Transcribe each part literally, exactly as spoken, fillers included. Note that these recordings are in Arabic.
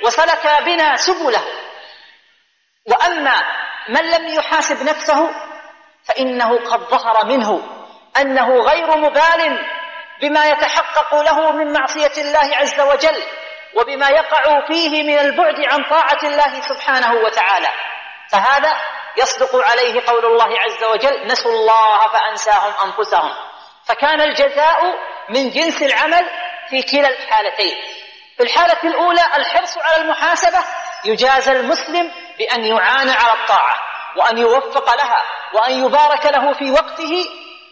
وسلك بنا سبله. وأما من لم يحاسب نفسه فإنه قد ظهر منه أنه غير مبال بما يتحقق له من معصية الله عز وجل وبما يقع فيه من البعد عن طاعة الله سبحانه وتعالى، فهذا يصدق عليه قول الله عز وجل: نسوا الله فأنساهم أنفسهم. فكان الجزاء من جنس العمل في كلا الحالتين. في الحالة الأولى الحرص على المحاسبة، يجازى المسلم بأن يعان على الطاعة وأن يوفق لها وأن يبارك له في وقته.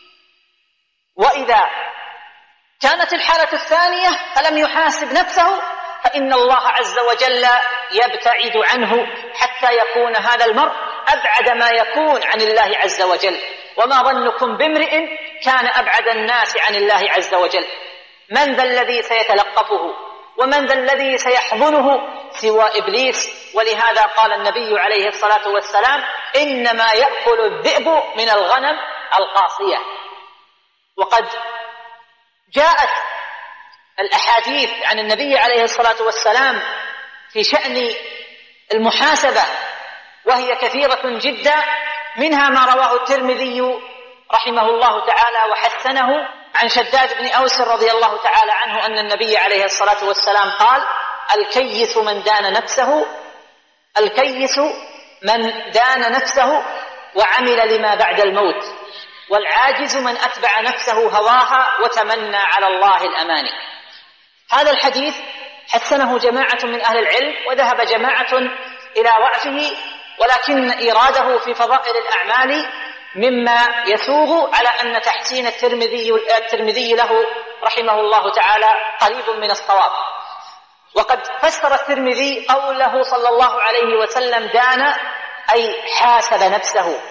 وإذا كانت الحالة الثانية فلم يحاسب نفسه فإن الله عز وجل يبتعد عنه حتى يكون هذا المرء أبعد ما يكون عن الله عز وجل. وما ظنكم بامرئ كان أبعد الناس عن الله عز وجل؟ من ذا الذي سيتلقفه ومن ذا الذي سيحضنه سوى إبليس؟ ولهذا قال النبي عليه الصلاة والسلام: إنما يأكل الذئب من الغنم القاصية. وقد جاءت الأحاديث عن النبي عليه الصلاة والسلام في شأن المحاسبة وهي كثيرة جدا، منها ما رواه الترمذي رحمه الله تعالى وحسنه عن شداد بن أوس رضي الله تعالى عنه أن النبي عليه الصلاة والسلام قال: الكيس من دان نفسه الكيس من دان نفسه وعمل لما بعد الموت، والعاجز من أتبع نفسه هواها وتمنى على الله الأماني. هذا الحديث حسنه جماعة من أهل العلم وذهب جماعة إلى ضعفه، ولكن إيراده في فضائل الأعمال مما يسوغ على أن تحسين الترمذي, الترمذي له رحمه الله تعالى قريب من الصواب. وقد فسر الترمذي قوله صلى الله عليه وسلم دان أي حاسب نفسه.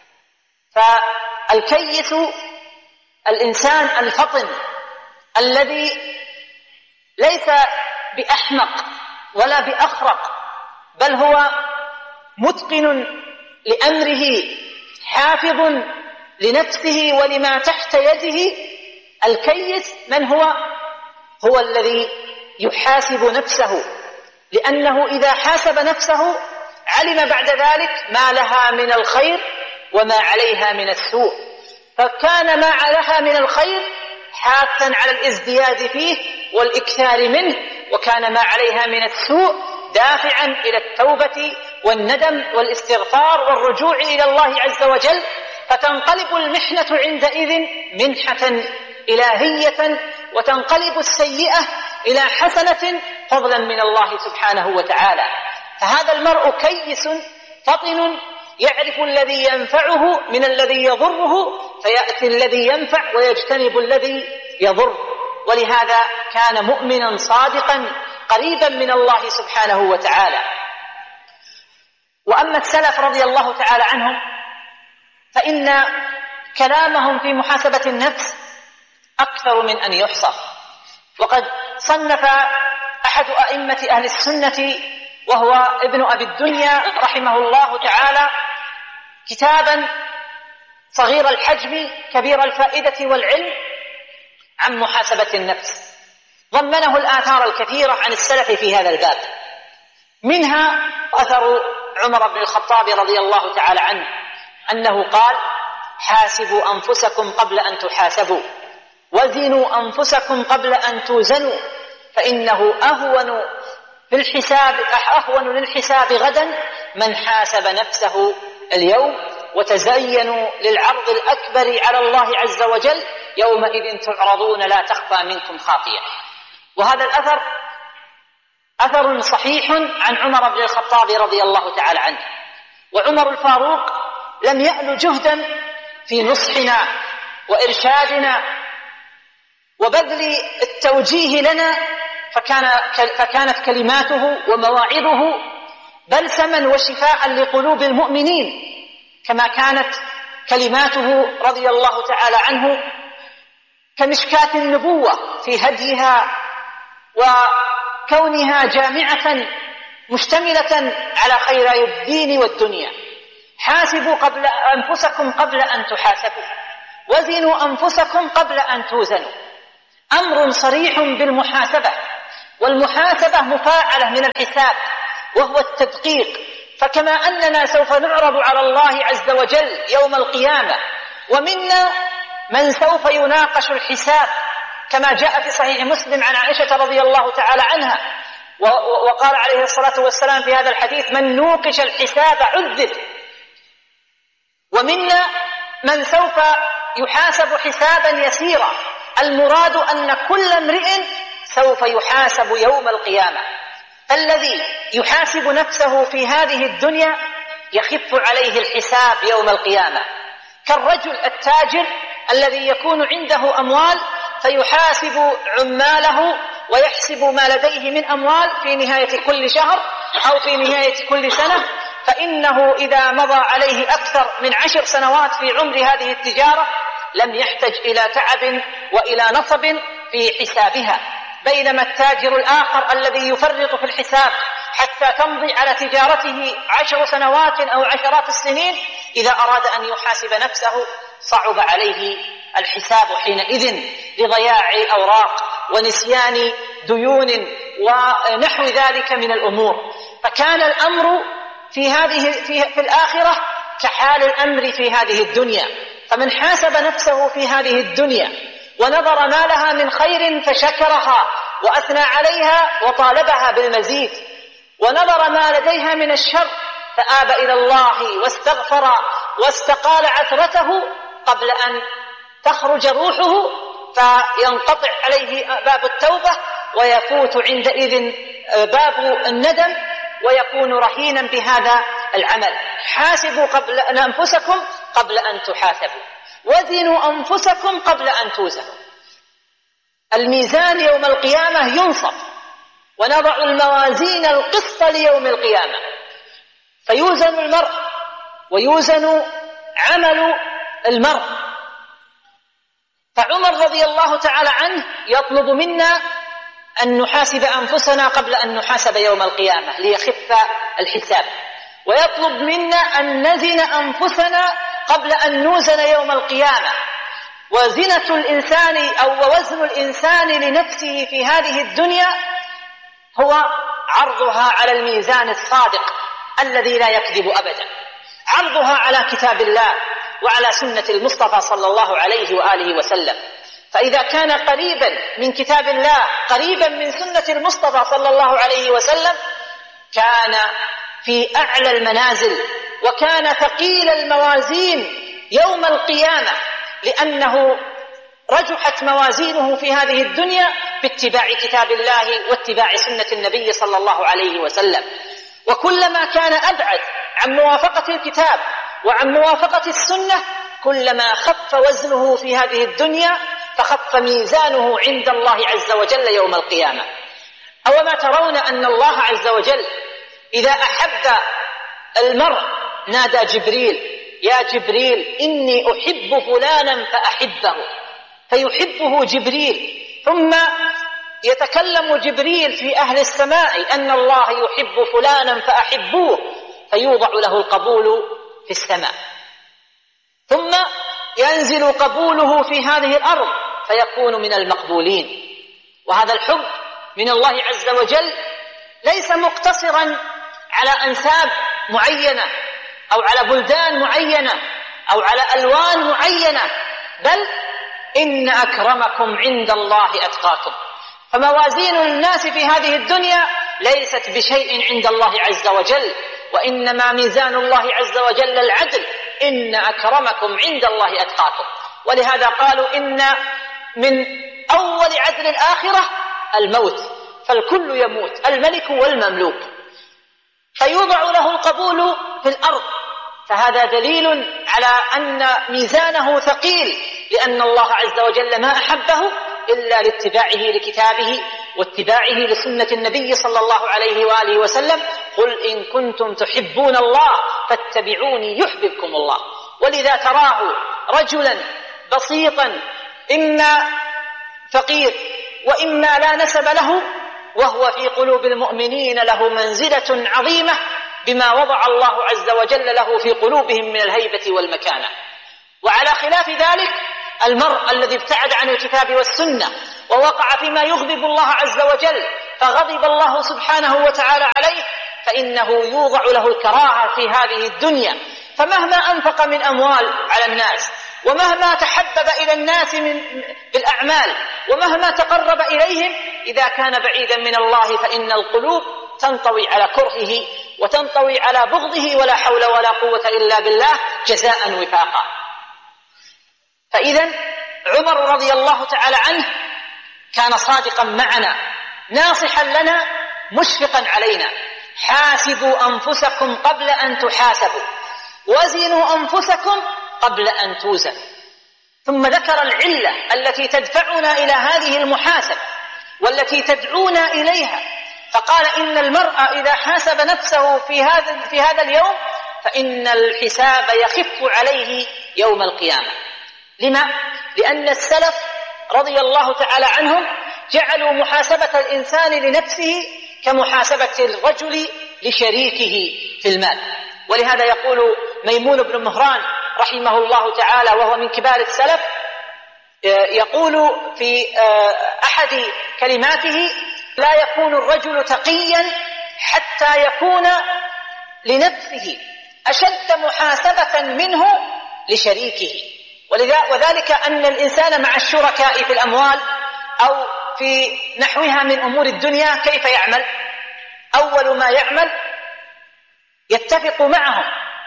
فالكيس الإنسان الفطن الذي ليس بأحمق ولا بأخرق، بل هو متقن لأمره حافظ لنفسه ولما تحت يده. الكيس من هو؟ هو الذي يحاسب نفسه، لأنه إذا حاسب نفسه علم بعد ذلك ما لها من الخير وما عليها من السوء، فكان ما لها من الخير حاثا على الازدياد فيه والإكثار منه، وكان ما عليها من السوء دافعا إلى التوبة والندم والاستغفار والرجوع إلى الله عز وجل، فتنقلب المحنة عندئذ منحة إلهية وتنقلب السيئة إلى حسنة فضلا من الله سبحانه وتعالى. فهذا المرء كيس فطن يعرف الذي ينفعه من الذي يضره، فيأتي الذي ينفع ويجتنب الذي يضر. ولهذا كان مؤمنا صادقا قريبا من الله سبحانه وتعالى. وأما السلف رضي الله تعالى عنهم فإن كلامهم في محاسبة النفس أكثر من أن يحصى. وقد صنف أحد أئمة أهل السنة وهو ابن أبي الدنيا رحمه الله تعالى كتابا صغير الحجم كبير الفائدة والعلم عن محاسبة النفس، ضمنه الآثار الكثيرة عن السلف في هذا الباب، منها أثر عمر بن الخطاب رضي الله تعالى عنه أنه قال: حاسبوا أنفسكم قبل أن تحاسبوا، وزنوا أنفسكم قبل أن توزنوا، فإنه أهون في الحساب أهون للحساب غدا من حاسب نفسه اليوم، وتزينوا للعرض الأكبر على الله عز وجل يومئذ تعرضون لا تخفى منكم خافية. وهذا الأثر أثر صحيح عن عمر بن الخطاب رضي الله تعالى عنه. وعمر الفاروق لم يأل جهدا في نصحنا وإرشادنا وبذل التوجيه لنا، فكان فكانت كلماته ومواعظه بلسما وشفاء لقلوب المؤمنين، كما كانت كلماته رضي الله تعالى عنه كمشكاة النبوة في هديها وكونها جامعة مشتملة على خيري الدين والدنيا. حاسبوا قبل أنفسكم قبل أن تحاسبوا، وزنوا أنفسكم قبل أن توزنوا. أمر صريح بالمحاسبة، والمحاسبة مفاعلة من الحساب وهو التدقيق. فكما أننا سوف نعرض على الله عز وجل يوم القيامة، ومنا من سوف يناقش الحساب كما جاء في صحيح مسلم عن عائشة رضي الله تعالى عنها، وقال عليه الصلاة والسلام في هذا الحديث: من نوقش الحساب عذب. ومنا من سوف يحاسب حسابا يسيرا. المراد أن كل امرئ سوف يحاسب يوم القيامة. الذي يحاسب نفسه في هذه الدنيا يخف عليه الحساب يوم القيامة، كالرجل التاجر الذي يكون عنده أموال فيحاسب عماله ويحسب ما لديه من أموال في نهاية كل شهر أو في نهاية كل سنة، فإنه إذا مضى عليه أكثر من عشر سنوات في عمر هذه التجارة لم يحتج إلى تعب وإلى نصب في حسابها. بينما التاجر الآخر الذي يفرط في الحساب حتى تمضي على تجارته عشر سنوات أو عشرات السنين، إذا أراد أن يحاسب نفسه صعب عليه الحساب حينئذ لضياع أوراق ونسيان ديون ونحو ذلك من الأمور. فكان الأمر في هذه في, في الآخرة كحال الأمر في هذه الدنيا. فمن حاسب نفسه في هذه الدنيا ونظر ما لها من خير فشكرها وأثنى عليها وطالبها بالمزيد، ونظر ما لديها من الشر فآب إلى الله واستغفر واستقال عثرته قبل أن تخرج روحه، فينقطع عليه باب التوبة ويفوت عندئذ باب الندم ويكون رهينا بهذا العمل. حاسبوا قبل أن أنفسكم قبل أن تحاسبوا، وزنوا أنفسكم قبل أن توزنوا. الميزان يوم القيامة ينصب، ونضع الموازين القسط ليوم القيامة، فيوزن المرء ويوزن عمل المرء. فعمر رضي الله تعالى عنه يطلب منا أن نحاسب أنفسنا قبل أن نحاسب يوم القيامة ليخف الحساب، ويطلب منا أن نزن أنفسنا قبل أن نوزن يوم القيامة. وزنة الإنسان أو وزن الإنسان لنفسه في هذه الدنيا هو عرضها على الميزان الصادق الذي لا يكذب أبدا، عرضها على كتاب الله وعلى سنة المصطفى صلى الله عليه وآله وسلم. فإذا كان قريبا من كتاب الله قريبا من سنة المصطفى صلى الله عليه وسلم كان في أعلى المنازل، وكان ثقيل الموازين يوم القيامة، لأنه رجحت موازينه في هذه الدنيا باتباع كتاب الله واتباع سنة النبي صلى الله عليه وسلم. وكلما كان أبعد عن موافقة الكتاب وعن موافقة السنة كلما خف وزنه في هذه الدنيا فخف ميزانه عند الله عز وجل يوم القيامة. أوما ترون أن الله عز وجل إذا أحب المرء نادى جبريل: يا جبريل إني أحب فلانا فأحبه، فيحبه جبريل، ثم يتكلم جبريل في أهل السماء أن الله يحب فلانا فأحبوه، فيوضع له القبول في السماء، ثم ينزل قبوله في هذه الأرض فيكون من المقبولين. وهذا الحب من الله عز وجل ليس مقتصرا على أنساب معينة أو على بلدان معينة أو على ألوان معينة، بل إن أكرمكم عند الله أتقاكم. فموازين الناس في هذه الدنيا ليست بشيء عند الله عز وجل، وإنما ميزان الله عز وجل العدل: إن أكرمكم عند الله أتقاكم. ولهذا قالوا إن من أول عدل الآخرة الموت، فالكل يموت، الملك والمملوك، فيوضع له القبول في الأرض. فهذا دليل على أن ميزانه ثقيل، لأن الله عز وجل ما أحبه إلا لاتباعه لكتابه واتباعه لسنة النبي صلى الله عليه وآله وسلم: قل إن كنتم تحبون الله فاتبعوني يحببكم الله. ولذا تراه رجلا بسيطا إما فقير وإما لا نسب له، وهو في قلوب المؤمنين له منزلة عظيمة بما وضع الله عز وجل له في قلوبهم من الهيبة والمكانة. وعلى خلاف ذلك المرء الذي ابتعد عن الكتاب والسنة ووقع فيما يغضب الله عز وجل فغضب الله سبحانه وتعالى عليه فإنه يوضع له الكراهة في هذه الدنيا، فمهما أنفق من أموال على الناس، ومهما تحبب إلى الناس من بالأعمال، ومهما تقرب إليهم، إذا كان بعيدا من الله فإن القلوب تنطوي على كرهه وتنطوي على بغضه، ولا حول ولا قوة إلا بالله، جزاء وفاقا. فإذا عمر رضي الله تعالى عنه كان صادقا معنا، ناصحا لنا، مشفقا علينا: حاسبوا أنفسكم قبل أن تحاسبوا، وزنوا أنفسكم قبل أن توزنوا. ثم ذكر العلة التي تدفعنا إلى هذه المحاسبة والتي تدعونا إليها، فقال: إن المرء إذا حاسب نفسه في هذا في هذا اليوم فإن الحساب يخف عليه يوم القيامة. لما؟ لأن السلف رضي الله تعالى عنهم جعلوا محاسبة الإنسان لنفسه كمحاسبة الرجل لشريكه في المال. ولهذا يقول ميمون بن مهران رحمه الله تعالى وهو من كبار السلف، يقول في أحد كلماته: لا يكون الرجل تقيا حتى يكون لنفسه أشد محاسبة منه لشريكه. وذلك أن الإنسان مع الشركاء في الأموال أو في نحوها من أمور الدنيا كيف يعمل؟ أول ما يعمل يتفق معهم،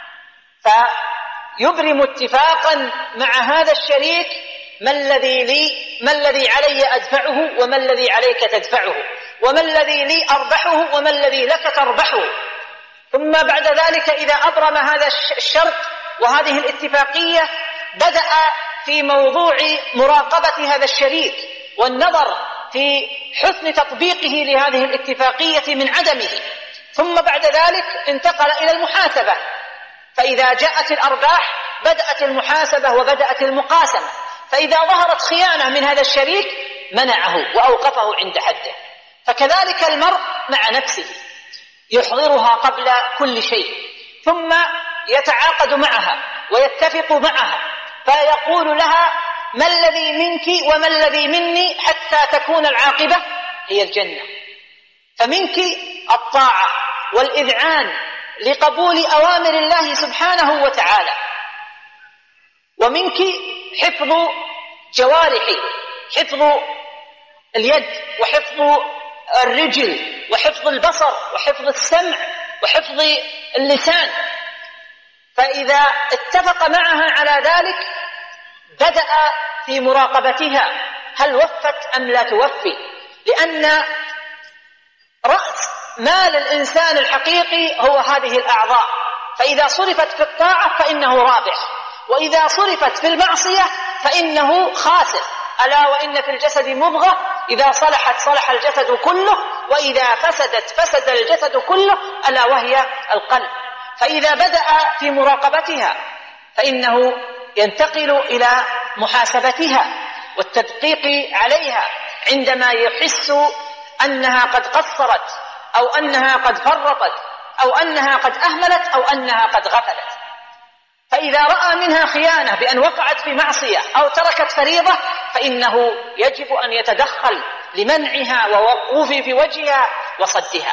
فيبرم اتفاقا مع هذا الشريك: ما الذي لي، ما الذي علي أدفعه، وما الذي عليك تدفعه، وما الذي لي أربحه، وما الذي لك تربحه. ثم بعد ذلك إذا أبرم هذا الشرط وهذه الاتفاقية، بدأ في موضوع مراقبة هذا الشريك والنظر في حسن تطبيقه لهذه الاتفاقية من عدمه. ثم بعد ذلك انتقل إلى المحاسبة، فإذا جاءت الأرباح بدأت المحاسبة وبدأت المقاسمة، فإذا ظهرت خيانة من هذا الشريك منعه وأوقفه عند حده. فكذلك المرء مع نفسه يحضرها قبل كل شيء، ثم يتعاقد معها ويتفق معها، فيقول لها: ما الذي منك وما الذي مني حتى تكون العاقبة هي الجنة. فمنك الطاعة والإذعان لقبول أوامر الله سبحانه وتعالى، ومنك حفظ جوارحي، حفظ اليد وحفظ الرجل وحفظ البصر وحفظ السمع وحفظ اللسان. فإذا اتفق معها على ذلك بدأ في مراقبتها هل وفت أم لا توفي، لأن رأس مال الإنسان الحقيقي هو هذه الأعضاء، فإذا صرفت في الطاعة فإنه رابح، وإذا صرفت في المعصية فإنه خاسر. ألا وإن في الجسد مضغة إذا صلحت صلح الجسد كله، وإذا فسدت فسد الجسد كله، ألا وهي القلب. فإذا بدأ في مراقبتها فإنه ينتقل إلى محاسبتها والتدقيق عليها عندما يحس أنها قد قصرت أو أنها قد فرطت أو أنها قد أهملت أو أنها قد غفلت. فإذا رأى منها خيانة بأن وقعت في معصية أو تركت فريضة فإنه يجب أن يتدخل لمنعها ووقوف في وجهها وصدها.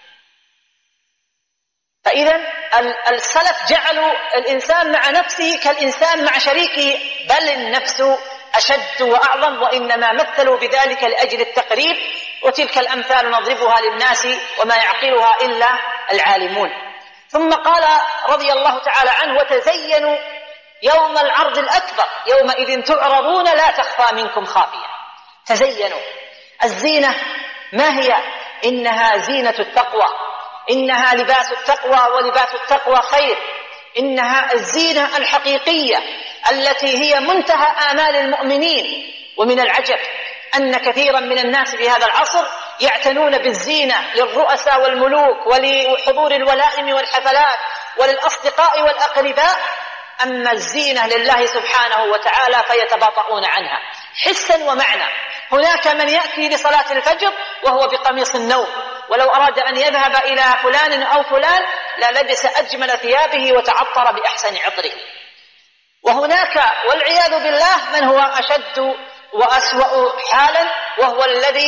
فإذا السلف جعلوا الإنسان مع نفسه كالإنسان مع شريكه، بل النفس أشد وأعظم، وإنما مثلوا بذلك لأجل التقريب، وتلك الأمثال نضربها للناس وما يعقلها إلا العالمون. ثم قال رضي الله تعالى عنه: وتزينوا يوم العرض الأكبر يومئذ تعرضون لا تخفى منكم خافية. تزينوا. الزينة ما هي؟ إنها زينة التقوى، إنها لباس التقوى، ولباس التقوى خير. إنها الزينة الحقيقية التي هي منتهى آمال المؤمنين. ومن العجب أن كثيرا من الناس في هذا العصر يعتنون بالزينة للرؤساء والملوك ولحضور الولائم والحفلات وللأصدقاء والأقرباء، أما الزينة لله سبحانه وتعالى فيتباطؤون عنها حسا ومعنى. هناك من يأتي لصلاة الفجر وهو بقميص النوم، ولو أراد أن يذهب إلى فلان أو فلان للبس أجمل ثيابه وتعطر بأحسن عطره. وهناك والعياذ بالله من هو أشد وأسوأ حالا، وهو الذي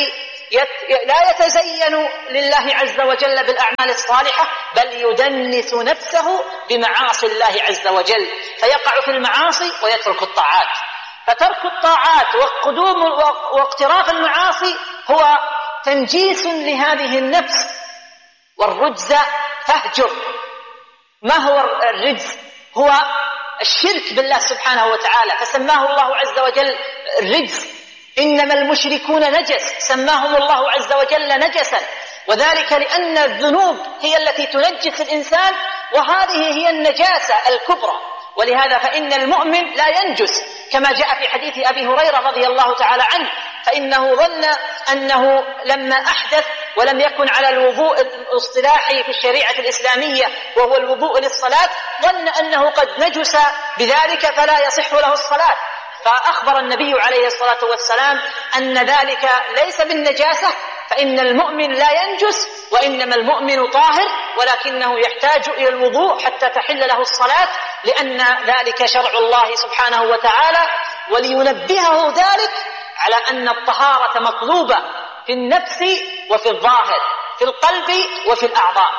لا يتزين لله عز وجل بالأعمال الصالحة، بل يدنس نفسه بمعاصي الله عز وجل، فيقع في المعاصي ويترك الطاعات. فترك الطاعات وقدوم واقتراف المعاصي هو تنجيس لهذه النفس. والرجز فاهجر. ما هو الرجز؟ هو الشرك بالله سبحانه وتعالى، فسماه الله عز وجل الرجز. إنما المشركون نجس، سماهم الله عز وجل نجسا، وذلك لأن الذنوب هي التي تنجس الإنسان، وهذه هي النجاسة الكبرى. ولهذا فإن المؤمن لا ينجس، كما جاء في حديث أبي هريرة رضي الله تعالى عنه، فإنه ظن أنه لما أحدث ولم يكن على الوضوء الاصطلاحي في الشريعة الإسلامية وهو الوضوء للصلاة، ظن أنه قد نجس بذلك فلا يصح له الصلاة. فأخبر النبي عليه الصلاة والسلام أن ذلك ليس بالنجاسة، فإن المؤمن لا ينجس، وإنما المؤمن طاهر، ولكنه يحتاج إلى الوضوء حتى تحل له الصلاة، لأن ذلك شرع الله سبحانه وتعالى، ولينبهه ذلك على أن الطهارة مطلوبة في النفس وفي الظاهر، في القلب وفي الأعضاء.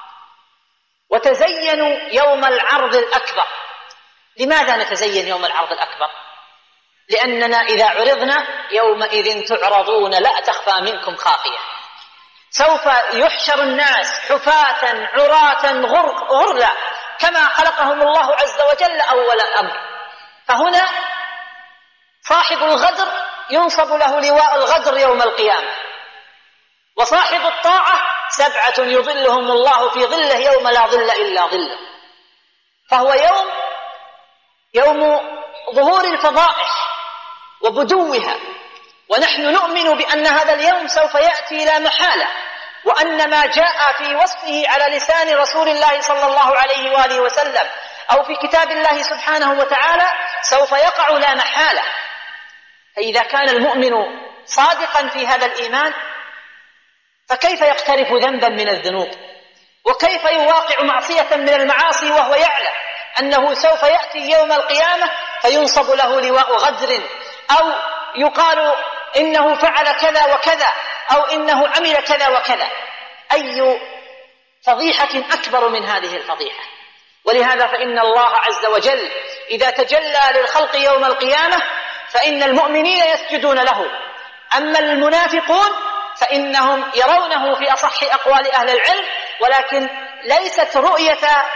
وتزينوا يوم العرض الأكبر. لماذا نتزين يوم العرض الأكبر؟ لأننا إذا عرضنا يومئذ تعرضون لا تخفى منكم خافية. سوف يحشر الناس حفاة عراة غرلا كما خلقهم الله عز وجل أول الأمر. فهنا صاحب الغدر ينصب له لواء الغدر يوم القيامة، وصاحب الطاعة سبعة يظلهم الله في ظله يوم لا ظل إلا ظله. فهو يوم يوم ظهور الفضائح وبدوها، ونحن نؤمن بأن هذا اليوم سوف يأتي لا محالة، وأن ما جاء في وصفه على لسان رسول الله صلى الله عليه وآله وسلم أو في كتاب الله سبحانه وتعالى سوف يقع لا محالة. فإذا كان المؤمن صادقا في هذا الإيمان، فكيف يقترف ذنبا من الذنوب؟ وكيف يواقع معصية من المعاصي وهو يعلم أنه سوف يأتي يوم القيامة فينصب له لواء غدر، أو يقال إنه فعل كذا وكذا، أو إنه عمل كذا وكذا؟ أي فضيحة أكبر من هذه الفضيحة؟ ولهذا فإن الله عز وجل إذا تجلى للخلق يوم القيامة فإن المؤمنين يسجدون له، أما المنافقون فإنهم يرونه في أصح أقوال أهل العلم، ولكن ليست رؤية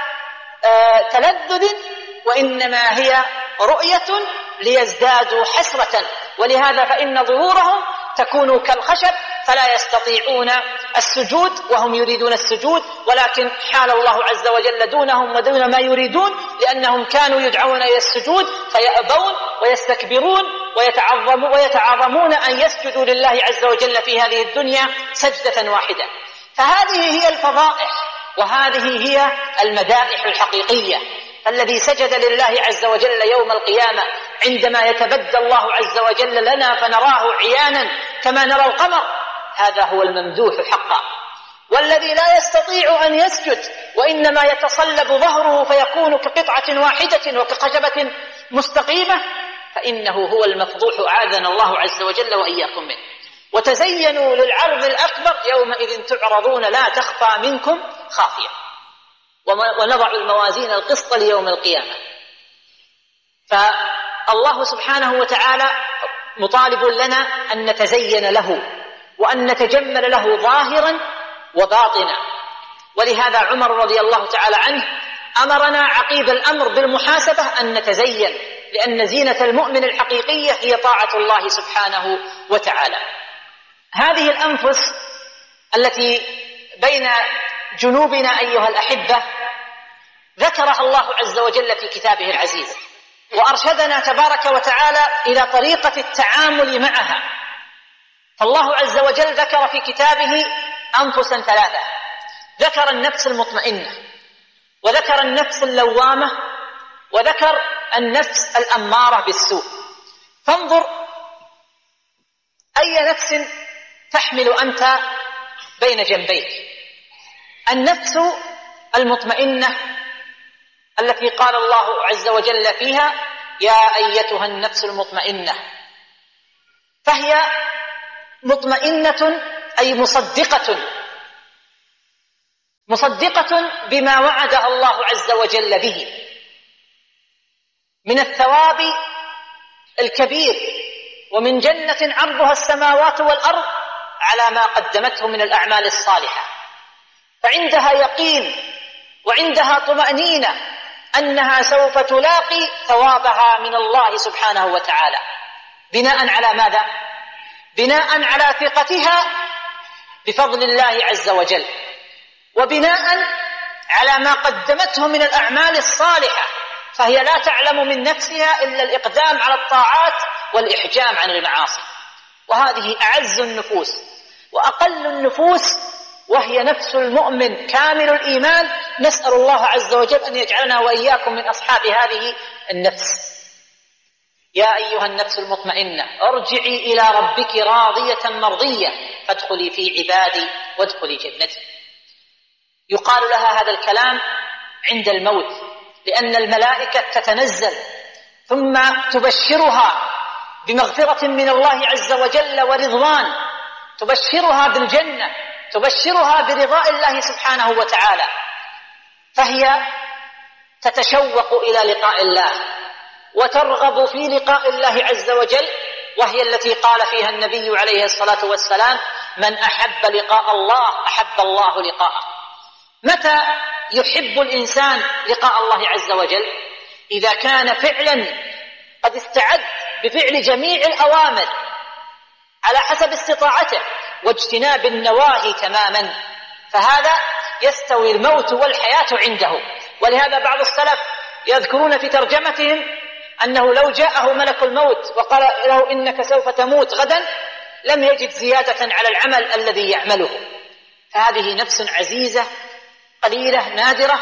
تلذذ، وإنما هي رؤية ليزدادوا حسرة. ولهذا فإن ظهورهم تكون كالخشب فلا يستطيعون السجود وهم يريدون السجود، ولكن حال الله عز وجل دونهم ودون ما يريدون، لأنهم كانوا يدعون إلى السجود فيأبون ويستكبرون ويتعظمون, ويتعظمون أن يسجدوا لله عز وجل في هذه الدنيا سجدة واحدة. فهذه هي الفضائح، وهذه هي المدائح الحقيقية. فالذي سجد لله عز وجل يوم القيامة عندما يتبدى الله عز وجل لنا فنراه عيانا كما نرى القمر، هذا هو الممدوح حقا. والذي لا يستطيع أن يسجد وإنما يتصلب ظهره فيكون كقطعة واحدة وكخشبة مستقيمة، فإنه هو المفضوح، أعاذنا الله عز وجل وإياكم منه. وتزينوا للعرض الأكبر يومئذ تعرضون لا تخفى منكم خافية. ونضع الموازين القسط ليوم القيامة. فالله سبحانه وتعالى مطالب لنا أن نتزين له وأن نتجمل له ظاهرا وباطنا. ولهذا عمر رضي الله تعالى عنه أمرنا عقيب الأمر بالمحاسبة أن نتزين، لأن زينة المؤمن الحقيقية هي طاعة الله سبحانه وتعالى. هذه الأنفس التي بين جنوبنا أيها الأحبة ذكرها الله عز وجل في كتابه العزيز، وأرشدنا تبارك وتعالى إلى طريقة التعامل معها. فالله عز وجل ذكر في كتابه أنفسا ثلاثة: ذكر النفس المطمئنة، وذكر النفس اللوامة، وذكر النفس الأمارة بالسوء. فانظر أي نفس تحمل أنت بين جنبيك. النفس المطمئنة التي قال الله عز وجل فيها: يا أيتها النفس المطمئنة، فهي مطمئنة أي مصدقة، مصدقة بما وعدها الله عز وجل به من الثواب الكبير ومن جنة عرضها السماوات والأرض على ما قدمته من الأعمال الصالحة، فعندها يقين وعندها طمأنينة أنها سوف تلاقي ثوابها من الله سبحانه وتعالى، بناء على ماذا؟ بناء على ثقتها بفضل الله عز وجل، وبناء على ما قدمته من الأعمال الصالحة، فهي لا تعلم من نفسها إلا الإقدام على الطاعات والإحجام عن المعاصي. وهذه أعز النفوس وأقل النفوس، وهي نفس المؤمن كامل الإيمان. نسأل الله عز وجل أن يجعلنا وإياكم من أصحاب هذه النفس. يا أيها النفس المطمئنة ارجعي إلى ربك راضية مرضية فادخلي في عبادي وادخلي جنتي. يقال لها هذا الكلام عند الموت، لأن الملائكة تتنزل ثم تبشرها بمغفرة من الله عز وجل ورضوان، تبشرها بالجنة، تبشرها برضاء الله سبحانه وتعالى، فهي تتشوق إلى لقاء الله وترغب في لقاء الله عز وجل، وهي التي قال فيها النبي عليه الصلاة والسلام: من أحب لقاء الله أحب الله لقاءه. متى يحب الإنسان لقاء الله عز وجل؟ إذا كان فعلا قد استعد بفعل جميع الأوامر على حسب استطاعته واجتناب النواهي تماما، فهذا يستوي الموت والحياة عنده. ولهذا بعض السلف يذكرون في ترجمتهم أنه لو جاءه ملك الموت وقال له إنك سوف تموت غدا لم يجد زيادة على العمل الذي يعمله. فهذه نفس عزيزة قليلة نادرة،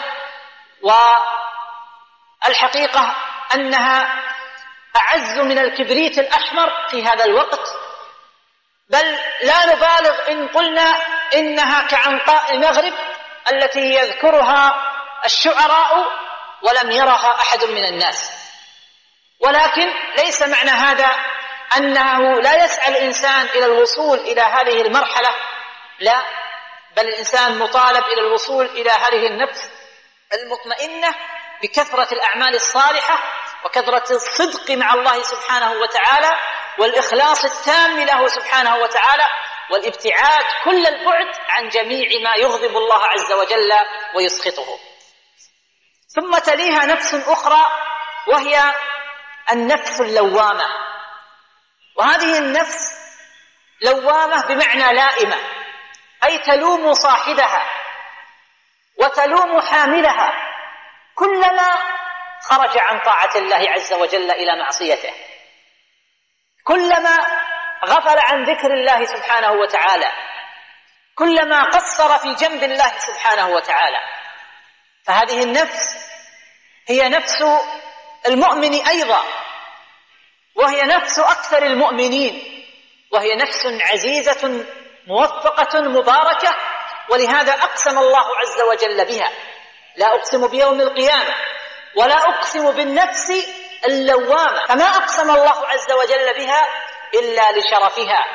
والحقيقة أنها أعز من الكبريت الأحمر في هذا الوقت، بل لا نبالغ إن قلنا إنها كعنقاء المغرب التي يذكرها الشعراء ولم يرها أحد من الناس. ولكن ليس معنى هذا أنه لا يسعى الإنسان إلى الوصول إلى هذه المرحلة، لا، بل الإنسان مطالب إلى الوصول إلى هذه النفس المطمئنة بكثرة الأعمال الصالحة وكثرة الصدق مع الله سبحانه وتعالى والإخلاص التام له سبحانه وتعالى والابتعاد كل البعد عن جميع ما يغضب الله عز وجل ويسخطه. ثم تليها نفس أخرى وهي النفس اللوامة، وهذه النفس لوامة بمعنى لائمة، أي تلوم صاحبها وتلوم حاملها كلما خرج عن طاعة الله عز وجل إلى معصيته، كلما غفل عن ذكر الله سبحانه وتعالى، كلما قصر في جنب الله سبحانه وتعالى. فهذه النفس هي نفس المؤمن أيضا، وهي نفس أكثر المؤمنين، وهي نفس عزيزة موفقة مباركة، ولهذا أقسم الله عز وجل بها: لا أقسم بيوم القيامة ولا أقسم بالنفس اللوامة. فما أقسم الله عز وجل بها إلا لشرفها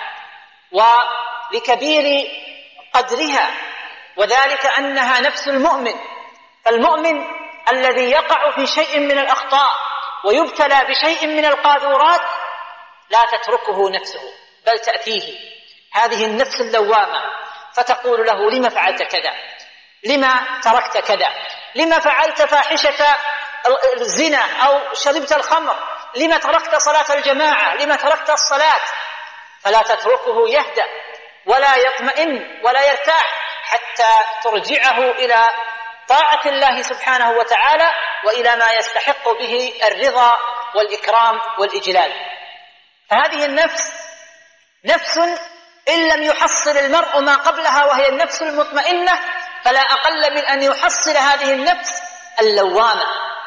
ولكبير قدرها، وذلك أنها نفس المؤمن. فالمؤمن الذي يقع في شيء من الأخطاء ويبتلى بشيء من القاذورات لا تتركه نفسه بل تأتيه هذه النفس اللوامة فتقول له: لما فعلت كذا؟ لما تركت كذا؟ لما فعلت فاحشة الزنا أو شربت الخمر؟ لما تركت صلاة الجماعة؟ لما تركت الصلاة؟ فلا تتركه يهدأ ولا يطمئن ولا يرتاح حتى ترجعه إلى طاعة الله سبحانه وتعالى وإلى ما يستحق به الرضا والإكرام والإجلال. فهذه النفس نفس إن لم يحصل المرء ما قبلها وهي النفس المطمئنة فلا أقل من أن يحصل هذه النفس اللوامة.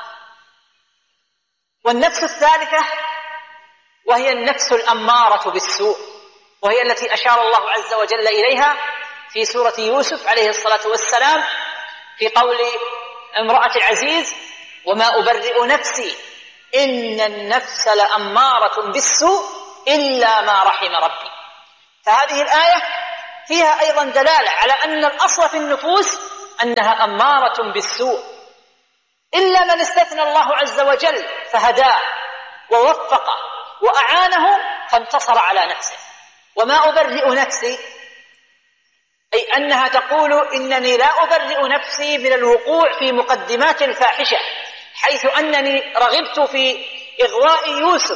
والنفس الثالثة وهي النفس الأمارة بالسوء، وهي التي أشار الله عز وجل إليها في سورة يوسف عليه الصلاة والسلام في قول امرأة العزيز: وما أبرئ نفسي إن النفس لأمارة بالسوء إلا ما رحم ربي. فهذه الآية فيها أيضا دلالة على أن الأصل في النفوس أنها أمارة بالسوء، إلا من استثنى الله عز وجل فهداه ووفقه وأعانه فانتصر على نفسه. وما أبرئ نفسي، أي أنها تقول إنني لا أبرئ نفسي من الوقوع في مقدمات الفاحشة، حيث أنني رغبت في إغواء يوسف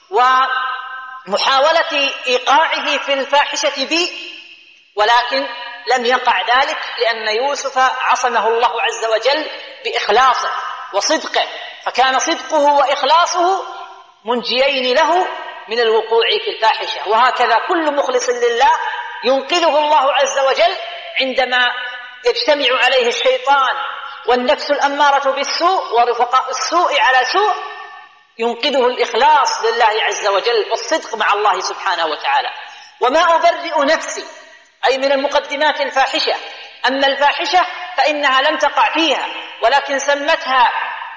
ومحاولة إيقاعه في الفاحشة بي، ولكن لم يقع ذلك لأن يوسف عصمه الله عز وجل بإخلاصه وصدقه، فكان صدقه وإخلاصه منجيين له من الوقوع في الفاحشة. وهكذا كل مخلص لله ينقذه الله عز وجل عندما يجتمع عليه الشيطان والنفس الأمارة بالسوء ورفقاء السوء على سوء، ينقذه الإخلاص لله عز وجل والصدق مع الله سبحانه وتعالى. وما أبرئ نفسي أي من المقدمات الفاحشة. أما الفاحشة فإنها لم تقع فيها، ولكن سمتها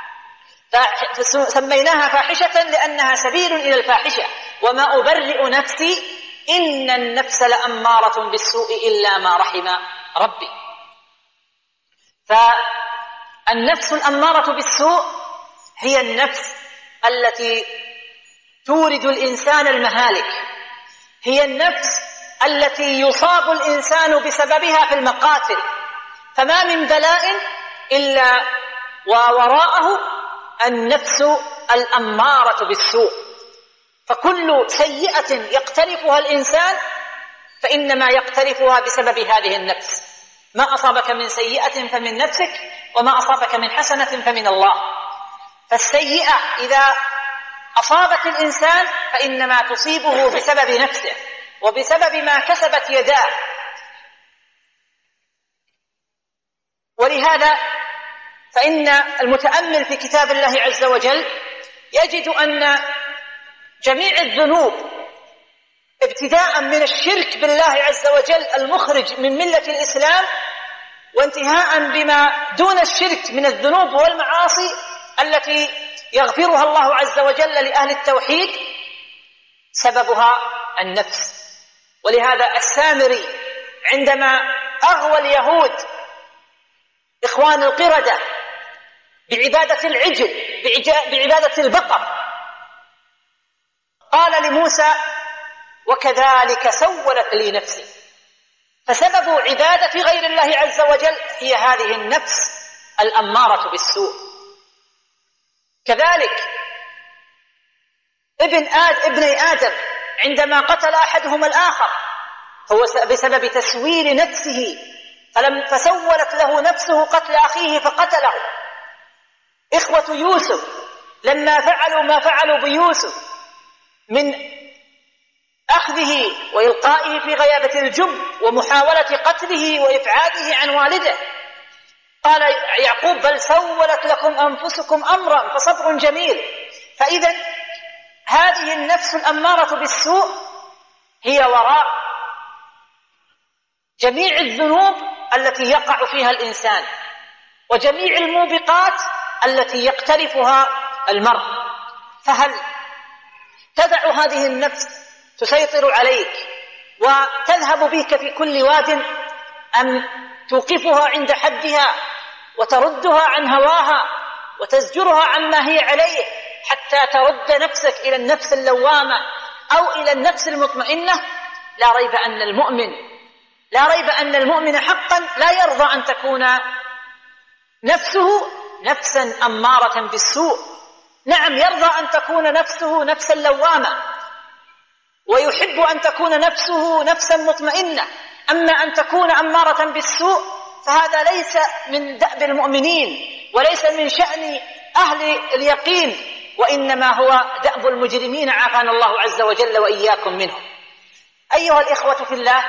سميناها فاحشة لأنها سبيل إلى الفاحشة. وما أبرئ نفسي إن النفس لأمارة بالسوء إلا ما رحم ربي. فالنفس الأمارة بالسوء هي النفس التي تورد الإنسان المهالك، هي النفس التي يصاب الإنسان بسببها في المقاتل، فما من بلاء إلا ووراءه النفس الأمارة بالسوء. فكل سيئة يقترفها الإنسان فإنما يقترفها بسبب هذه النفس. ما أصابك من سيئة فمن نفسك، وما أصابك من حسنة فمن الله. فالسيئة إذا أصابت الإنسان فإنما تصيبه بسبب نفسه وبسبب ما كسبت يداه. ولهذا فإن المتأمل في كتاب الله عز وجل يجد أن جميع الذنوب ابتداء من الشرك بالله عز وجل المخرج من ملة الإسلام، وانتهاء بما دون الشرك من الذنوب والمعاصي التي يغفرها الله عز وجل لأهل التوحيد، سببها النفس. ولهذا السامري عندما أغوى اليهود إخوان القردة بعبادة العجل بعبادة البقر، قال لموسى: وكذلك سولت لي نفسي. فسبب عبادة غير الله عز وجل هي هذه النفس الأمارة بالسوء. كذلك ابن آد ابني آدم عندما قتل أحدهما الآخر هو بسبب تسويل نفسه، فلم فسولت له نفسه قتل أخيه فقتله. إخوة يوسف لما فعلوا ما فعلوا بيوسف من أخذه وإلقائه في غيابة الجب ومحاولة قتله وإبعاده عن والده، قال يعقوب: بل سولت لكم أنفسكم أمرا فصبر جميل. فإذا هذه النفس الأمارة بالسوء هي وراء جميع الذنوب التي يقع فيها الإنسان وجميع الموبقات التي يقترفها المرء. فهل تدع هذه النفس تسيطر عليك وتذهب بك في كل واد، أم توقفها عند حدها وتردها عن هواها وتزجرها عما هي عليه حتى ترد نفسك إلى النفس اللوامة أو إلى النفس المطمئنة؟ لا ريب أن المؤمن لا ريب أن المؤمن حقا لا يرضى أن تكون نفسه نفسا أمارة بالسوء. نعم، يرضى أن تكون نفسه نفسا لوامة، ويحب أن تكون نفسه نفسا مطمئنة. أما أن تكون أمارة بالسوء فهذا ليس من دأب المؤمنين وليس من شأن أهل اليقين، وإنما هو دأب المجرمين، عافانا الله عز وجل وإياكم منهم. أيها الإخوة في الله،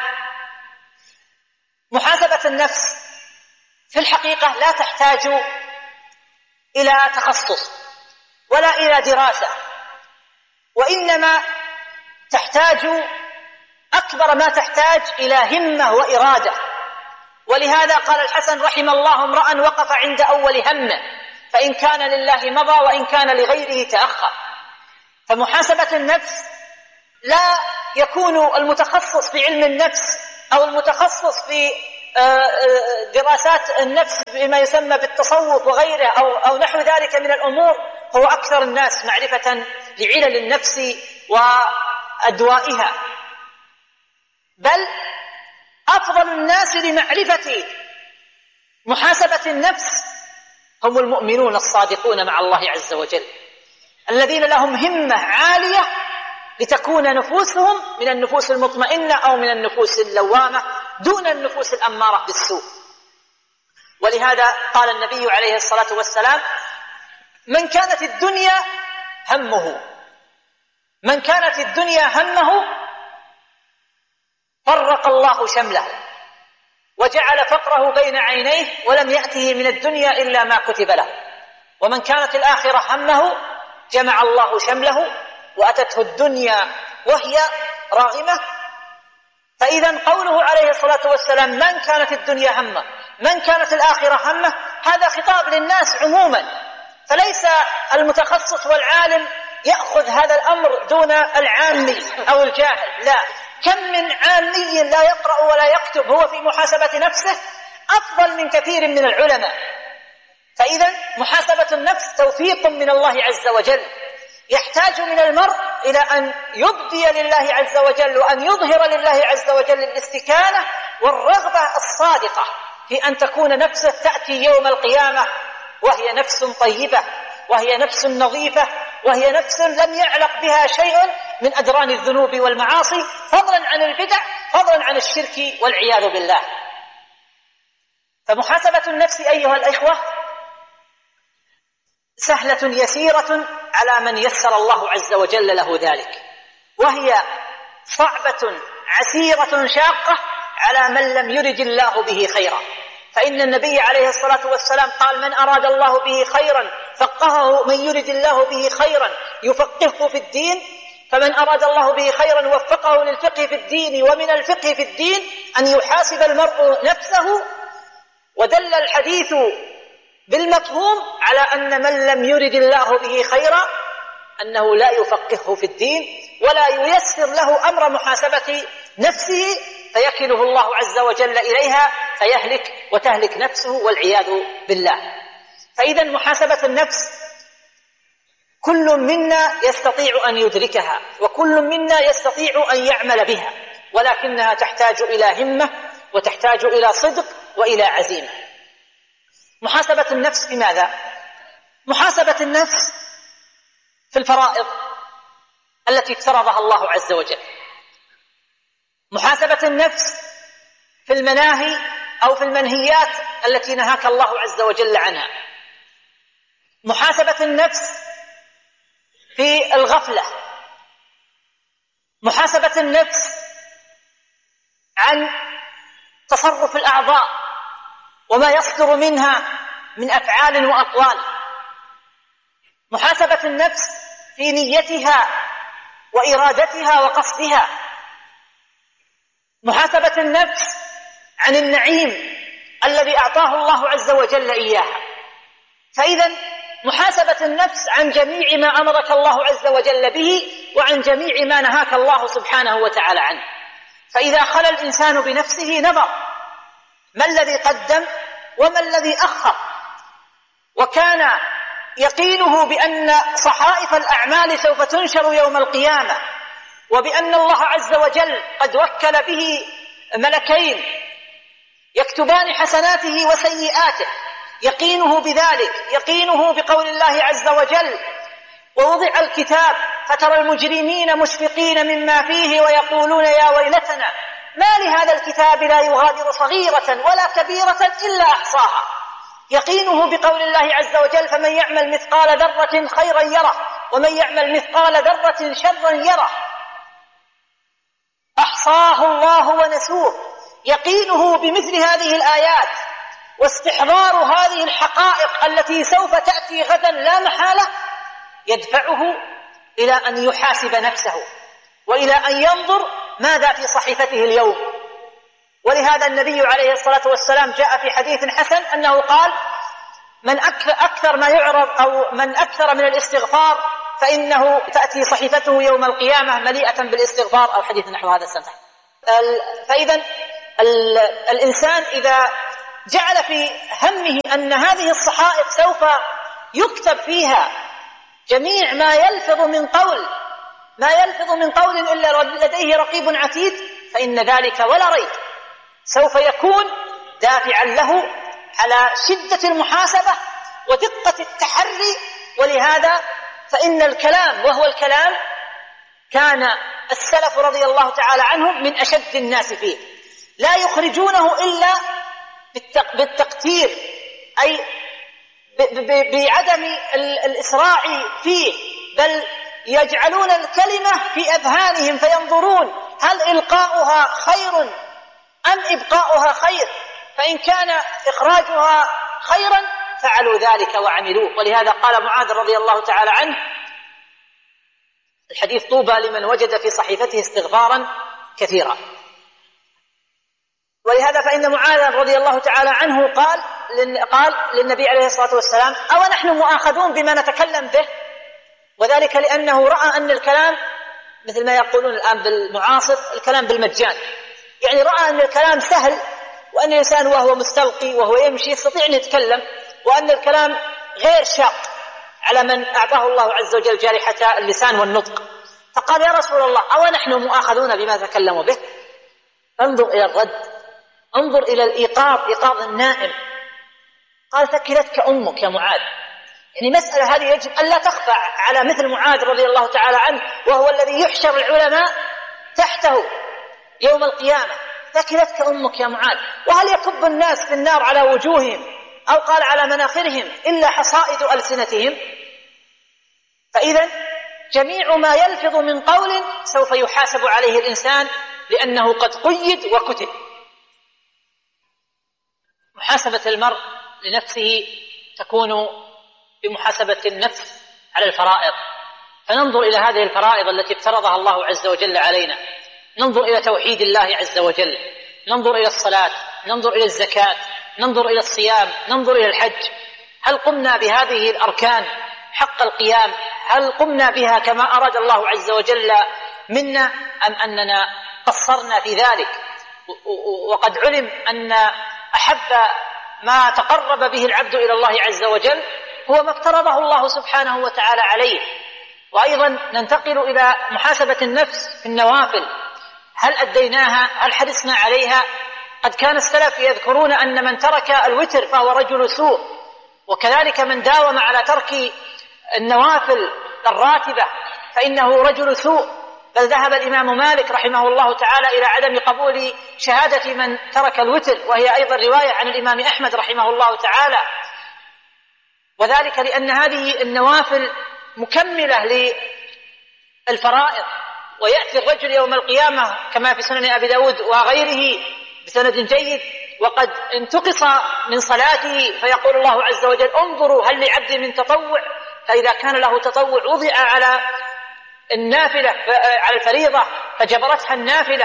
محاسبة النفس في الحقيقة لا تحتاج إلى تخصص ولا إلى دراسة، وإنما تحتاج أكبر ما تحتاج إلى همة وإرادة. ولهذا قال الحسن رحم الله امرأ وقف عند أول همه، فإن كان لله مضى وإن كان لغيره تأخر. فمحاسبة النفس لا يكون المتخصص في علم النفس أو المتخصص في دراسات النفس بما يسمى بالتصوف وغيره أو, أو نحو ذلك من الأمور هو أكثر الناس معرفة لعلل النفس وأدوائها، بل أفضل الناس لمعرفة محاسبة النفس هم المؤمنون الصادقون مع الله عز وجل، الذين لهم همة عالية لتكون نفوسهم من النفوس المطمئنة أو من النفوس اللوامة دون النفوس الأمارة بالسوء. ولهذا قال النبي عليه الصلاة والسلام: من كانت الدنيا همه من كانت الدنيا همه فرق الله شمله وجعل فقره بين عينيه ولم يأته من الدنيا إلا ما كتب له، ومن كانت الآخرة همه جمع الله شمله وأتته الدنيا وهي راغمة. فإذا قوله عليه الصلاة والسلام من كانت الدنيا همه من كانت الآخرة همه هذا خطاب للناس عموما، فليس المتخصص والعالم يأخذ هذا الأمر دون العامي أو الجاهل، لا، كم من عامي لا يقرأ ولا يكتب هو في محاسبة نفسه أفضل من كثير من العلماء. فإذا محاسبة النفس توفيق من الله عز وجل، يحتاج من المرء إلى أن يبدي لله عز وجل وأن يظهر لله عز وجل الاستكانة والرغبة الصادقة في أن تكون نفسه تأتي يوم القيامة وهي نفس طيبة وهي نفس نظيفة وهي نفس لم يعلق بها شيء من أدران الذنوب والمعاصي، فضلا عن البدع، فضلا عن الشرك والعياذ بالله. فمحاسبة النفس أيها الإخوة سهلة يسيرة على من يسر الله عز وجل له ذلك، وهي صعبة عسيرة شاقة على من لم يرد الله به خيرا. فإن النبي عليه الصلاة والسلام قال: من أراد الله به خيرا فقهه، من يرد الله به خيرا يفقهه في الدين. فمن أراد الله به خيرا وفقه للفقه في الدين، ومن الفقه في الدين أن يحاسب المرء نفسه. ودل الحديث بالمفهوم على أن من لم يرد الله به خيرا أنه لا يفقهه في الدين ولا ييسر له أمر محاسبة نفسه، فيكله الله عز وجل إليها فيهلك وتهلك نفسه والعياذ بالله. فإذا محاسبة النفس كل منا يستطيع أن يدركها وكل منا يستطيع أن يعمل بها، ولكنها تحتاج إلى همة وتحتاج إلى صدق وإلى عزيمة. محاسبة النفس في ماذا؟ محاسبة النفس في الفرائض التي افترضها الله عز وجل، محاسبة النفس في المناهي أو في المنهيات التي نهاك الله عز وجل عنها، محاسبة النفس في الغفلة، محاسبة النفس عن تصرف الأعضاء وما يصدر منها من أفعال وأقوال، محاسبة النفس في نيتها وإرادتها وقصدها، محاسبة النفس عن النعيم الذي أعطاه الله عز وجل إياها. فإذا محاسبة النفس عن جميع ما أمرك الله عز وجل به وعن جميع ما نهاك الله سبحانه وتعالى عنه. فإذا خلى الإنسان بنفسه نظر ما الذي قدم وما الذي أخر، وكان يقينه بأن صحائف الأعمال سوف تنشر يوم القيامة، وبأن الله عز وجل قد وكل به ملكين يكتبان حسناته وسيئاته، يقينه بذلك، يقينه بقول الله عز وجل: ووضع الكتاب فترى المجرمين مشفقين مما فيه ويقولون يا ويلتنا ما لهذا الكتاب لا يغادر صغيرة ولا كبيرة إلا أحصاها. يقينه بقول الله عز وجل: فمن يعمل مثقال ذرة خيرا يره ومن يعمل مثقال ذرة شرا يره، أحصاه الله ونسوه. يقينه بمثل هذه الآيات واستحضار هذه الحقائق التي سوف تأتي غدا لا محالة يدفعه إلى أن يحاسب نفسه وإلى أن ينظر ماذا في صحيفته اليوم. ولهذا النبي عليه الصلاة والسلام جاء في حديث حسن أنه قال: من أكثر ما يعرض أو من أكثر من الاستغفار فإنه تأتي صحيفته يوم القيامة مليئة بالاستغفار، أو حديث نحو هذا السنة. فإذا الإنسان إذا جعل في همه أن هذه الصحائف سوف يكتب فيها جميع ما يلفظ من قول ما يلفظ من قول إلا لديه رقيب عتيد، فإن ذلك ولا ريب سوف يكون دافعا له على شدة المحاسبة ودقة التحري. ولهذا فإن الكلام، وهو الكلام، كان السلف رضي الله تعالى عنهم من أشد الناس فيه، لا يخرجونه إلا بالتقتير، أي بعدم الإسراع فيه، بل يجعلون الكلمة في أذهانهم فينظرون هل إلقاؤها خير أم إبقاؤها خير، فإن كان إخراجها خيرا فعلوا ذلك وعملوه. ولهذا قال معاذ رضي الله تعالى عنه الحديث: طوبى لمن وجد في صحيفته استغفارا كثيرا. ولهذا فإن معاذ رضي الله تعالى عنه قال قال للنبي عليه الصلاة والسلام: أو نحن مؤاخذون بما نتكلم به؟ وذلك لأنه رأى أن الكلام مثل ما يقولون الآن بالمعاصر الكلام بالمجان، يعني رأى أن الكلام سهل، وأن الإنسان وهو مستلقي وهو يمشي يستطيع أن يتكلم، وأن الكلام غير شاق على من أعطاه الله عز وجل جارحة اللسان والنطق. فقال: يا رسول الله، أو نحن مؤاخذون بما تكلموا به؟ انظر إلى الرد، انظر إلى الإيقاظ، إيقاظ النائم. قال: ثكلتك أمك يا معاذ. يعني مسألة هذه يجب أن لا تخفى على مثل معاذ رضي الله تعالى عنه، وهو الذي يحشر العلماء تحته يوم القيامة. ثكلتك أمك يا معاذ. وهل يكب الناس في النار على وجوههم أو قال على مناخرهم إلا حصائد ألسنتهم؟ فإذا جميع ما يلفظ من قول سوف يحاسب عليه الإنسان، لأنه قد قيد وكتب. محاسبة المرء لنفسه تكون بمحاسبة النفس على الفرائض، فننظر إلى هذه الفرائض التي افترضها الله عز وجل علينا، ننظر إلى توحيد الله عز وجل، ننظر إلى الصلاة، ننظر إلى الزكاة، ننظر إلى الصيام، ننظر إلى الحج. هل قمنا بهذه الأركان حق القيام؟ هل قمنا بها كما أراد الله عز وجل منا، أم أننا قصرنا في ذلك؟ وقد علم أن أحب ما تقرب به العبد إلى الله عز وجل هو ما افترضه الله سبحانه وتعالى عليه. وأيضا ننتقل إلى محاسبة النفس في النوافل، هل أديناها؟ هل حرصنا عليها؟ قد كان السلف يذكرون أن من ترك الوتر فهو رجل سوء، وكذلك من داوم على ترك النوافل الراتبة فإنه رجل سوء. بل ذهب الإمام مالك رحمه الله تعالى إلى عدم قبول شهادة من ترك الوتر، وهي أيضا رواية عن الإمام أحمد رحمه الله تعالى، وذلك لأن هذه النوافل مكملة للفرائض. ويأتي الرجل يوم القيامة كما في سنن أبي داود وغيره بسند جيد وقد انتقص من صلاته، فيقول الله عز وجل: انظروا هل لعبد من تطوع؟ فإذا كان له تطوع وضع على النافلة على الفريضة فجبرتها النافلة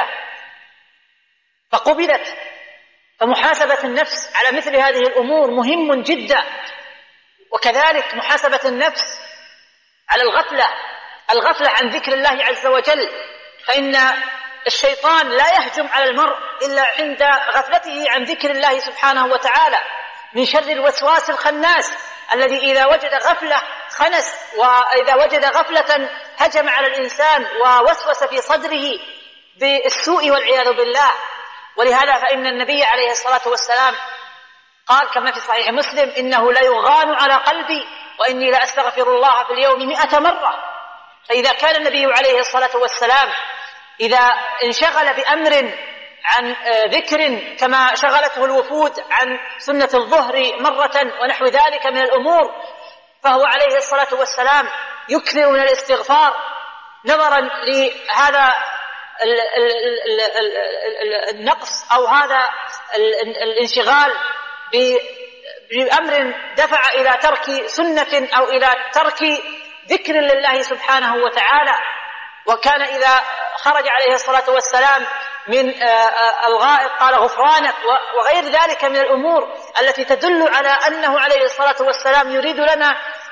فقبلت. فمحاسبة النفس على مثل هذه الأمور مهم جدا، وكذلك محاسبة النفس على الغفلة الغفلة عن ذكر الله عز وجل، فإن الشيطان لا يهجم على المرء إلا عند غفلته عن ذكر الله سبحانه وتعالى، من شر الوسواس الخناس الذي إذا وجد غفلة خنس، وإذا وجد غفلة هجم على الإنسان ووسوس في صدره بالسوء والعياذ بالله. ولهذا فإن النبي عليه الصلاة والسلام قال كما في صحيح مسلم: إنه لا يغان على قلبي وإني لأستغفر الله في اليوم مئة مرة. فإذا كان النبي عليه الصلاة والسلام إذا انشغل بأمر عن ذكر كما شغلته الوفود عن سنة الظهر مرة ونحو ذلك من الأمور، فهو عليه الصلاة والسلام يكثر من الاستغفار نظرا لهذا النقص أو هذا الانشغال بأمر دفع إلى ترك سنة أو إلى ترك ذكر لله سبحانه وتعالى. وكان إذا خرج عليه الصلاة والسلام من الغائط قال: غفرانك، وغير ذلك من الأمور التي تدل على أنه عليه الصلاة والسلام يريد لنا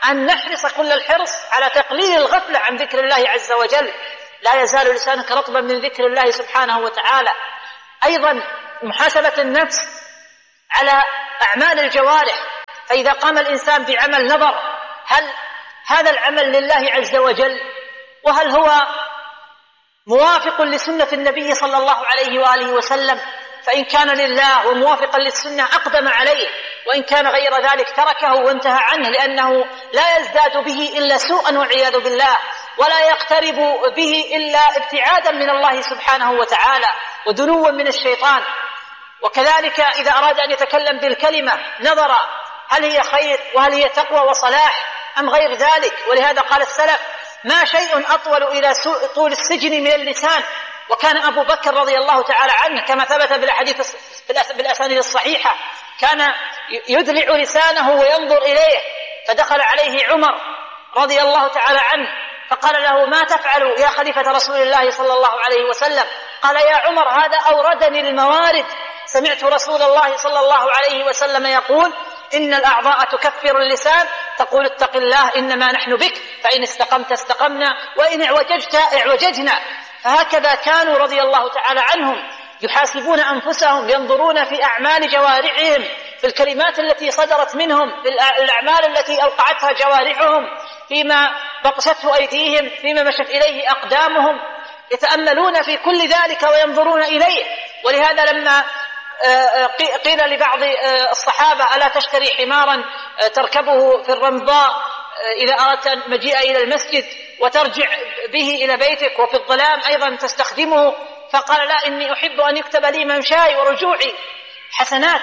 أن نحرص كل الحرص على تقليل الغفلة عن ذكر الله عز وجل. لا يزال لسانك رطبا من ذكر الله سبحانه وتعالى. أيضا محاسبة النفس على أعمال الجوارح، فإذا قام الإنسان بعمل نظر هل هذا العمل لله عز وجل، وهل هو موافق لسنة النبي صلى الله عليه وآله وسلم؟ فإن كان لله وموافقا للسنة أقدم عليه، وإن كان غير ذلك تركه وانتهى عنه، لأنه لا يزداد به إلا سوءا والعياذ بالله، ولا يقترب به إلا ابتعادا من الله سبحانه وتعالى ودنوا من الشيطان. وكذلك إذا أراد أن يتكلم بالكلمة نظر هل هي خير وهل هي تقوى وصلاح أم غير ذلك. ولهذا قال السلف: ما شيء أطول إلى طول السجن من اللسان. وكان أبو بكر رضي الله تعالى عنه كما ثبت بالحديث بالأسانيد الصحيحة كان يدلع لسانه وينظر إليه، فدخل عليه عمر رضي الله تعالى عنه فقال له: ما تفعل يا خليفة رسول الله صلى الله عليه وسلم؟ قال: يا عمر، هذا أوردني الموارد، سمعت رسول الله صلى الله عليه وسلم يقول: إن الأعضاء تكفر اللسان، تقول اتق الله إنما نحن بك، فإن استقمت استقمنا وإن اعوججت اعوججنا. فهكذا كانوا رضي الله تعالى عنهم يحاسبون أنفسهم، ينظرون في أعمال جوارحهم، في الكلمات التي صدرت منهم، في الأعمال التي أوقعتها جوارحهم، فيما بطشته أيديهم، فيما مشت إليه أقدامهم، يتأملون في كل ذلك وينظرون إليه. ولهذا لما قيل لبعض الصحابة: ألا تشتري حمارا تركبه في الرمضاء إذا أردت مجيء إلى المسجد وترجع به إلى بيتك، وفي الظلام أيضا تستخدمه؟ فقال: لا، إني أحب أن يكتب لي ممشاي ورجوعي حسنات.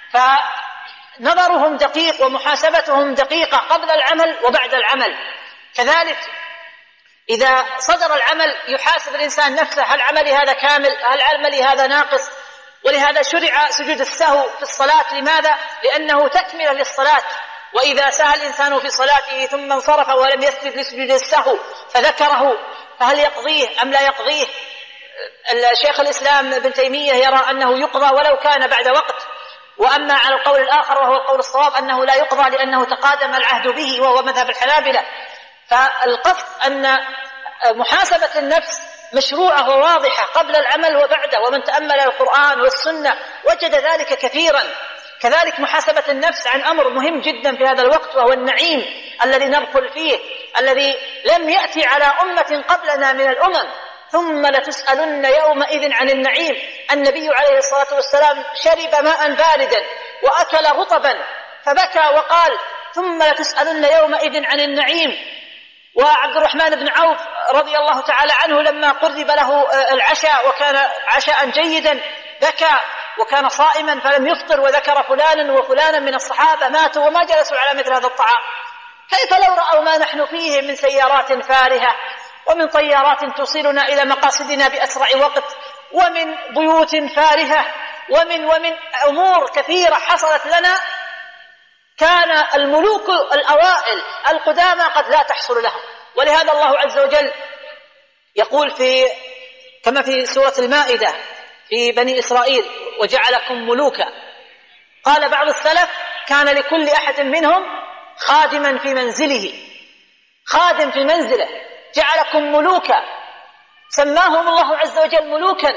فنظرهم دقيق ومحاسبتهم دقيقة قبل العمل وبعد العمل. كذلك إذا صدر العمل يحاسب الإنسان نفسه: هل عملي هذا كامل؟ هل عملي هذا ناقص؟ ولهذا شرع سجود السهو في الصلاة. لماذا؟ لأنه تكملة للصلاة. وإذا سهى الإنسان في صلاته ثم انصرف ولم يسجد لسجود السهو فذكره، فهل يقضيه أم لا يقضيه؟ الشيخ الإسلام ابن تيمية يرى أنه يقضى ولو كان بعد وقت، وأما على القول الآخر وهو القول الصواب أنه لا يقضى لأنه تقادم العهد به وهو مذهب الحنابلة. فالقصد أن محاسبة النفس مشروعة وواضحة قبل العمل وبعده، ومن تأمل القرآن والسنة وجد ذلك كثيرا. كذلك محاسبة النفس عن أمر مهم جدا في هذا الوقت، وهو النعيم الذي نركل فيه، الذي لم يأتي على أمة قبلنا من الأمم. ثم لتسألن يومئذ عن النعيم. النبي عليه الصلاة والسلام شرب ماء باردا وأكل رطبا فبكى وقال: ثم لتسألن يومئذ عن النعيم. وعبد الرحمن بن عوف رضي الله تعالى عنه لما قرب له العشاء وكان عشاء جيدا بكى، وكان صائما فلم يفطر، وذكر فلانا وفلانا من الصحابة ماتوا وما جلسوا على مثل هذا الطعام. كيف لو رأوا ما نحن فيه من سيارات فارهة، ومن طيارات توصلنا إلى مقاصدنا بأسرع وقت، ومن بيوت فارهة، ومن ومن أمور كثيرة حصلت لنا كان الملوك الأوائل القدامى قد لا تحصل لهم. ولهذا الله عز وجل يقول في كما في سورة المائدة في بني إسرائيل: وجعلكم ملوكا. قال بعض السلف: كان لكل أحد منهم خادما في منزله، خادم في منزله، جعلكم ملوكا. سماهم الله عز وجل ملوكا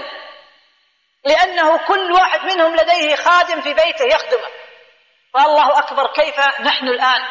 لأنه كل واحد منهم لديه خادم في بيته يخدمه. فالله أكبر، كيف نحن الآن؟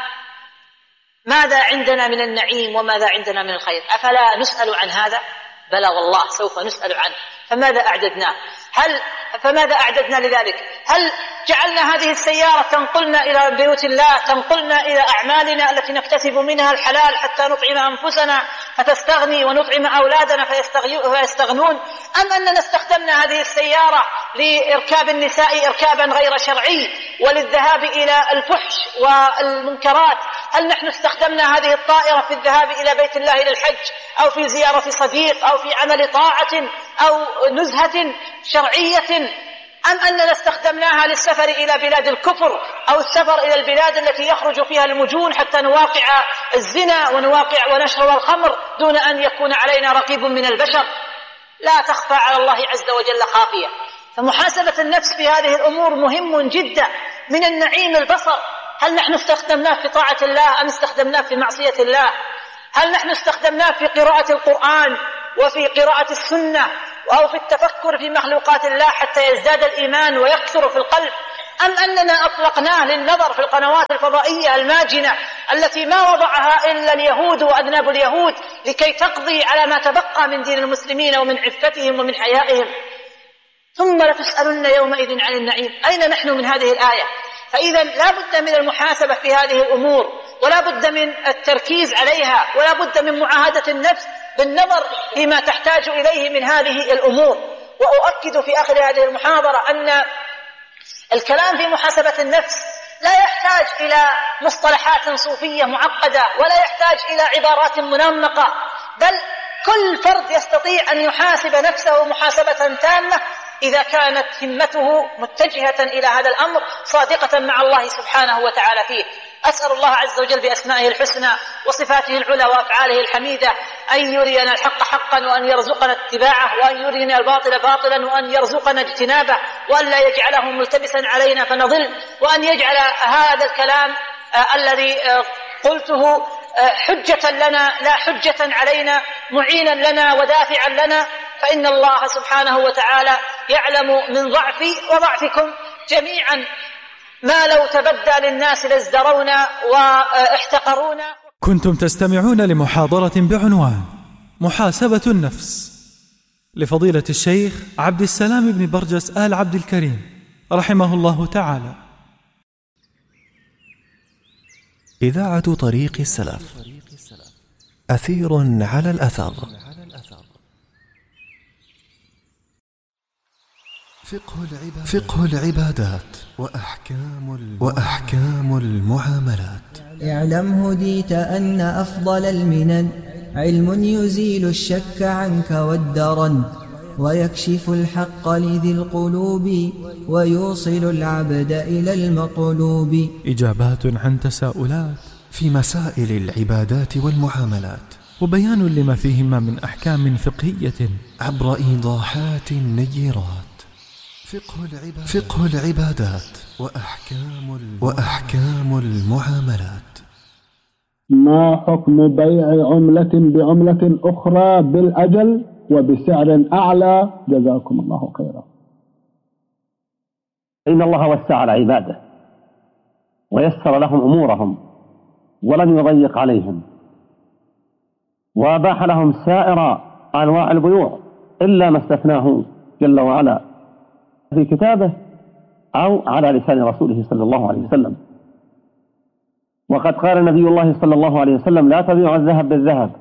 ماذا عندنا من النعيم وماذا عندنا من الخير؟ أفلا نسأل عن هذا؟ بلى والله سوف نسأل عنه. فماذا أعددناه؟ هل فماذا أعددنا لذلك؟ هل جعلنا هذه السيارة تنقلنا إلى بيوت الله، تنقلنا إلى أعمالنا التي نكتسب منها الحلال حتى نطعم أنفسنا فتستغني ونطعم أولادنا فيستغنون، أم أننا استخدمنا هذه السيارة لإركاب النساء إركابا غير شرعي وللذهاب إلى الفحش والمنكرات؟ هل نحن استخدمنا هذه الطائرة في الذهاب إلى بيت الله إلى الحج، أو في زيارة صديق، أو في عمل طاعة أو نزهة شرعية، أم أننا استخدمناها للسفر إلى بلاد الكفر أو السفر إلى البلاد التي يخرج فيها المجون حتى نواقع الزنا ونواقع ونشرب الخمر دون أن يكون علينا رقيب من البشر؟ لا تخفى على الله عز وجل خافية. فمحاسبة النفس في هذه الأمور مهم جدا. من النعيم البصر، هل نحن استخدمناه في طاعة الله أم استخدمناه في معصية الله؟ هل نحن استخدمناه في قراءة القرآن وفي قراءة السنة أو في التفكر في مخلوقات الله حتى يزداد الإيمان ويكثر في القلب، أم أننا أطلقناه للنظر في القنوات الفضائية الماجنة التي ما وضعها إلا اليهود وأذناب اليهود لكي تقضي على ما تبقى من دين المسلمين ومن عفتهم ومن حيائهم؟ ثم لتسألن يومئذ عن النعيم. أين نحن من هذه الآية؟ فإذا لا بد من المحاسبة في هذه الأمور، ولا بد من التركيز عليها، ولا بد من معاهدة النفس بالنظر فيما تحتاج إليه من هذه الأمور. وأؤكد في آخر هذه المحاضرة أن الكلام في محاسبة النفس لا يحتاج إلى مصطلحات صوفية معقدة، ولا يحتاج إلى عبارات منمقة، بل كل فرد يستطيع أن يحاسب نفسه محاسبة تامة إذا كانت همته متجهة إلى هذا الأمر صادقة مع الله سبحانه وتعالى فيه. أسأل الله عز وجل بأسمائه الحسنى وصفاته العلى وأفعاله الحميدة أن يرينا الحق حقا وأن يرزقنا اتباعه، وأن يرينا الباطل باطلا وأن يرزقنا اجتنابه، وأن لا يجعله ملتبسا علينا فنضل، وأن يجعل هذا الكلام آه الذي آه قلته آه حجة لنا لا حجة علينا، معينا لنا ودافعا لنا، فإن الله سبحانه وتعالى يعلم من ضعفي وضعفكم جميعا ما لو تبدى للناس لازدرونا واحتقرونا. كنتم تستمعون لمحاضرة بعنوان محاسبة النفس لفضيلة الشيخ عبد السلام بن برجس آل عبد الكريم رحمه الله تعالى. إذاعة طريق السلف، أثير على الأثر. فقه العبادات وأحكام, وأحكام المعاملات. اعلم هديت أن أفضل المنن علم يزيل الشك عنك والدرن، ويكشف الحق لذي القلوب ويوصل العبد إلى المطلوب. إجابات عن تساؤلات في مسائل العبادات والمعاملات، وبيان لما فيهما من أحكام فقهية عبر إيضاحات نيرات. فقه العبادات وأحكام, وأحكام المعاملات. ما حكم بيع عملة بعملة أخرى بالأجل وبسعر أعلى؟ جزاكم الله خيرا. إن الله وسع على عباده ويسر لهم أمورهم ولم يضيق عليهم، وأباح لهم سائر أنواع البيوع إلا ما استثناه جل وعلا في كتابه أو على لسان رسوله صلى الله عليه وسلم. وقد قال نبي الله صلى الله عليه وسلم: لا تبيع الذهب بالذهب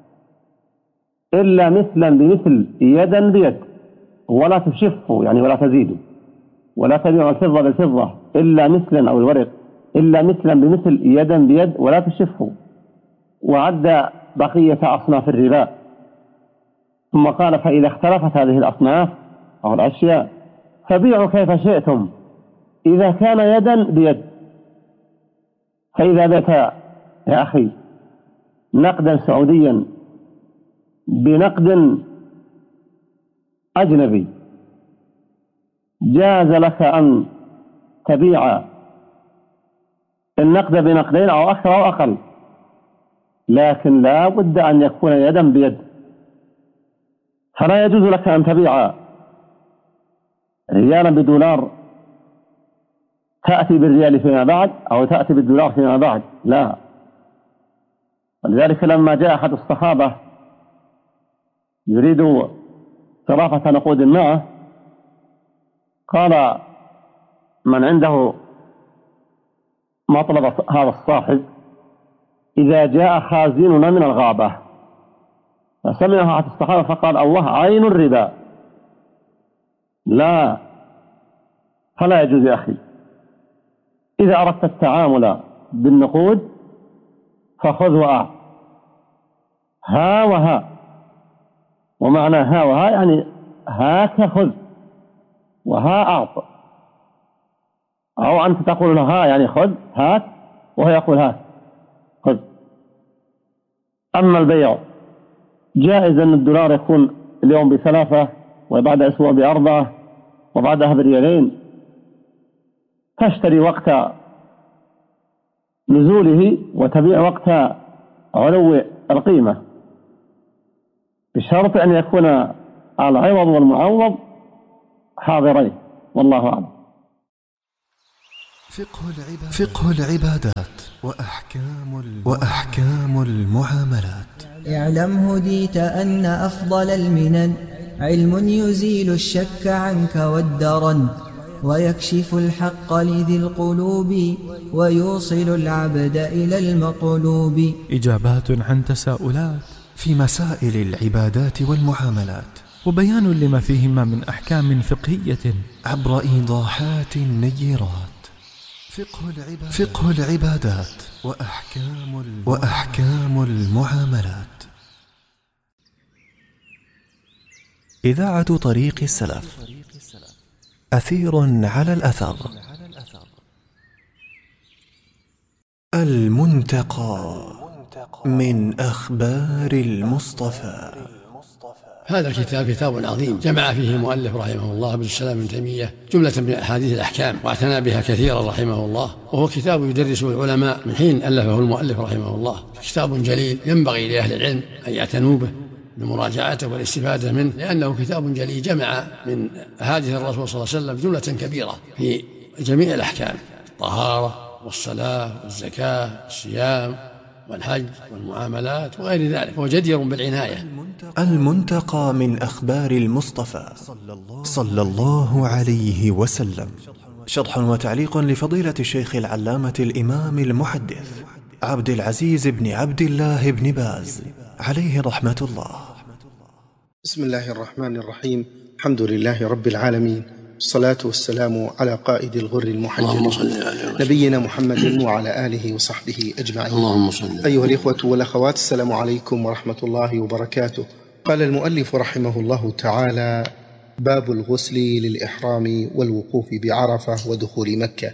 إلا مثلا بمثل يدا بيد ولا تشفه، يعني ولا تزيده، ولا تبيع الفضة بالفضة إلا مثلا أو الورق إلا مثلا بمثل يدا بيد ولا تشفه، وعد بقية أصناف الربا. ثم قال: فإذا اختلفت هذه الأصناف أو الأشياء فبيعوا كيف شئتم إذا كان يدا بيد. فإذا بيت يا أخي نقدا سعوديا بنقد أجنبي، جاز لك أن تبيع النقد بنقدين أو أكثر أو أقل، لكن لا بد أن يكون يدا بيد. فلا يجوز لك أن تبيع ريالا بدولار تأتي بالريال فيما بعد أو تأتي بالدولار فيما بعد، لا. ولذلك لما جاء أحد الصحابة يريد صرافة نقود معه، قال من عنده مطلب هذا الصاحب: إذا جاء خازننا من الغابة. فسمعها أحد الصحابة فقال: الله عين الربا. لا، فلا يجوز يا أخي. إذا أردت التعامل بالنقود فخذ وأعط، ها وها. ومعنى ها وها يعني هاك خذ وها أعط، أو أنت تقول له ها يعني خذ هات، وهو يقول هات خذ. أما البيع جائز أن الدولار يكون اليوم بثلاثة وبعد أسبوع بأربعة وبعدها بريالين، تشتري وقت نزوله وتبيع وقت علو القيمة، بشرط أن يكون العوض والمعوض حاضرين، والله أعلم. فقه العبادات, فقه العبادات وأحكام, وأحكام المعاملات. اعلم هديت أن أفضل المنن علم يزيل الشك عنك والدرن، ويكشف الحق لذي القلوب، ويوصل العبد إلى المطلوب. إجابات عن تساؤلات في مسائل العبادات والمعاملات، وبيان لما فيهما من أحكام فقهية عبر إيضاحات نيرات. فقه العبادات, فقه العبادات وأحكام, وأحكام المعاملات. إذاعة طريق السلف، أثير على الأثر. المنتقى من أخبار المصطفى. هذا الكتاب كتاب عظيم جمع فيه المؤلف رحمه الله عبد السلام بن تيمية جملة من أحاديث الأحكام، واعتنى بها كثيرا رحمه الله، وهو كتاب يدرسه العلماء من حين ألفه المؤلف رحمه الله. كتاب جليل ينبغي لأهل العلم أن يعتنوا به بمراجعته والاستفادة منه، لأنه كتاب جليل جمع من أحاديث الرسول صلى الله عليه وسلم جملة كبيرة في جميع الأحكام: الطهارة والصلاة والزكاة والصيام والحج والمعاملات وغير ذلك، هو جدير بالعناية. المنتقى من أخبار المصطفى صلى الله عليه وسلم، شرح وتعليق لفضيلة الشيخ العلامة الإمام المحدث عبد العزيز بن عبد الله بن باز عليه رحمة الله. بسم الله الرحمن الرحيم. الحمد لله رب العالمين، الصلاة والسلام على قائد الغر المحجلين نبينا محمد وعلى آله وصحبه أجمعين. اللهم صل. أيها الإخوة والأخوات، السلام عليكم ورحمة الله وبركاته. قال المؤلف رحمه الله تعالى: باب الغسل للإحرام والوقوف بعرفة ودخول مكة.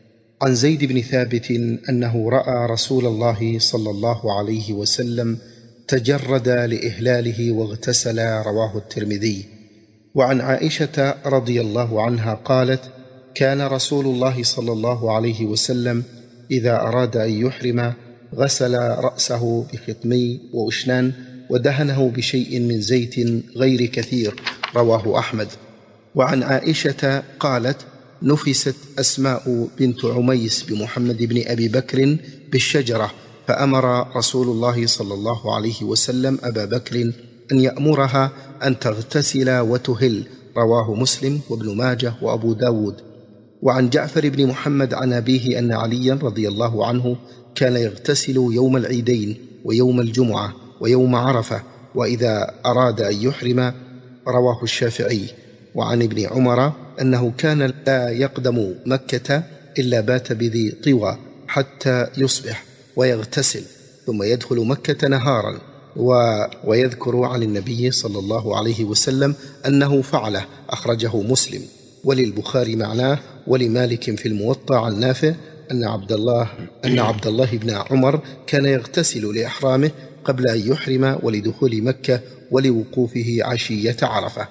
عن زيد بن ثابت أنه رأى رسول الله صلى الله عليه وسلم تجرد لإهلاله واغتسل، رواه الترمذي. وعن عائشة رضي الله عنها قالت: كان رسول الله صلى الله عليه وسلم إذا أراد أن يحرم غسل رأسه بخطمي وأشنان ودهنه بشيء من زيت غير كثير، رواه أحمد. وعن عائشة قالت: نفست أسماء بنت عميس بمحمد بن أبي بكر بالشجرة، فأمر رسول الله صلى الله عليه وسلم أبا بكر أن يأمرها أن تغتسل وتهل، رواه مسلم وابن ماجه وأبو داود. وعن جعفر بن محمد عن أبيه أن عليا رضي الله عنه كان يغتسل يوم العيدين ويوم الجمعة ويوم عرفة وإذا أراد أن يحرم، رواه الشافعي. وعن ابن عمر أنه كان لا يقدم مكة إلا بات بذي طوى حتى يصبح ويغتسل ثم يدخل مكة نهارا، و... ويذكر عن النبي صلى الله عليه وسلم أنه فعله، أخرجه مسلم. وللبخاري معناه، ولمالك في الموطأ عن نافع أن عبد الله أن عبد الله بن عمر كان يغتسل لإحرامه قبل أن يحرم ولدخول مكة ولوقوفه عشية عرفة.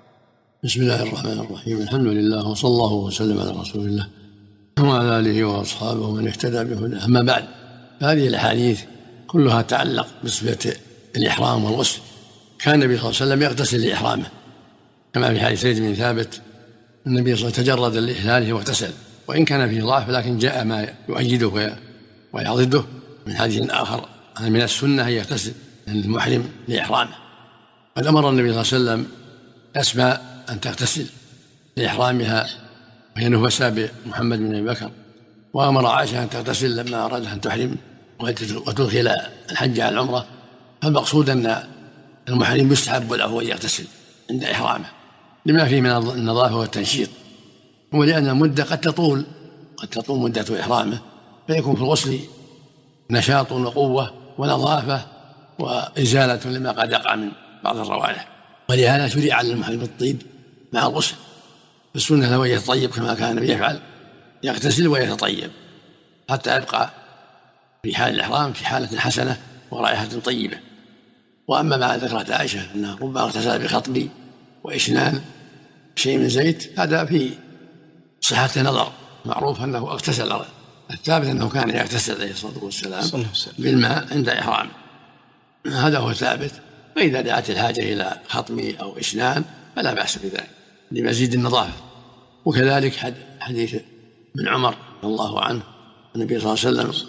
بسم الله الرحمن الرحيم. الحمد لله وصلى الله وسلم على رسول الله وعلى آله وأصحابه ومن اهتدى بهداه. أما بعد، هذه الأحاديث كلها تعلق بصفة الإحرام والغسل. كان النبي صلى الله عليه وسلم يغتسل لإحرامه، كما في حديث زيد بن ثابت النبي صلى الله عليه وسلم تجرد لإهلاله واغتسل، وإن كان فيه ضعف لكن جاء ما يؤيده ويعضده من حديث آخر أن من السنة أن يغتسل المحرم لإحرامه. قد أمر النبي صلى الله عليه وسلم أسماء أن تغتسل لإحرامها وهي نفساء بمحمد بن أبي بكر، وأمر عائشة أن تغتسل لما أراد أن تحرم وتدخل الحج على العمرة. فالمقصود أن المحرم يستحب له أن يغتسل عند إحرامه لما فيه من النظافة والتنشيط، ولأن المدة قد تطول قد تطول مدة إحرامه، فيكون في الغسل نشاط وقوة ونظافة وإزالة لما قد يقع من بعض الروائح. ولهذا شرع على المحرم الطيب مع الغسل، فالسنة له يتطيب كما كان يفعل، يغتسل ويتطيب حتى يبقى في حال الإحرام في حالة حسنة ورائحة طيبة. وأما ما ذكرت عائشة أنه ربما اغتسل بخطب وإشنان شيء من زيت، هذا في صحة نظر، معروف أنه اغتسل الثابت أنه كان يغتسل عليه الصلاة والسلام بالماء عند إحرام، هذا هو ثابت. فإذا دعت الحاجة إلى خطم أو إشنان فلا بأس بذلك لمزيد النظافة. وكذلك حديث ابن عمر رضي الله عنه النبي صلى الله عليه وسلم